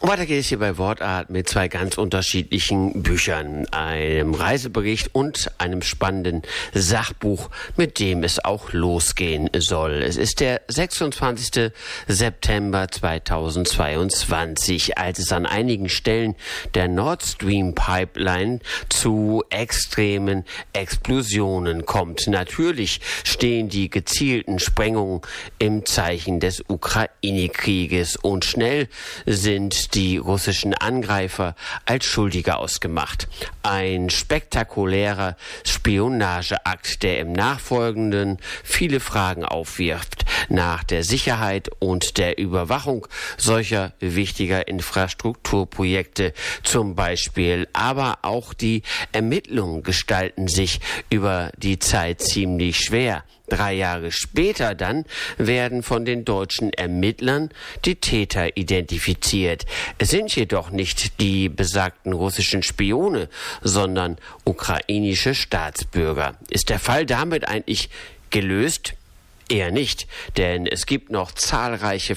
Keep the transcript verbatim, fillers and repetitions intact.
Weiter geht es hier bei Wortart mit zwei ganz unterschiedlichen Büchern, einem Reisebericht und einem spannenden Sachbuch, mit dem es auch losgehen soll. Es ist der sechsundzwanzigste September zweitausendzweiundzwanzig, als es an einigen Stellen der Nord Stream Pipeline zu extremen Explosionen kommt. Natürlich stehen die gezielten Sprengungen im Zeichen des Ukraine-Krieges und schnell sind die russischen Angreifer als Schuldige ausgemacht. Ein spektakulärer Spionageakt, der im Nachfolgenden viele Fragen aufwirft nach der Sicherheit und der Überwachung solcher wichtiger Infrastrukturprojekte zum Beispiel. Aber auch die Ermittlungen gestalten sich über die Zeit ziemlich schwer. Drei Jahre später dann werden von den deutschen Ermittlern die Täter identifiziert. Es sind jedoch nicht die besagten russischen Spione, sondern ukrainische Staatsbürger. Ist der Fall damit eigentlich gelöst? Eher nicht, denn es gibt noch zahlreiche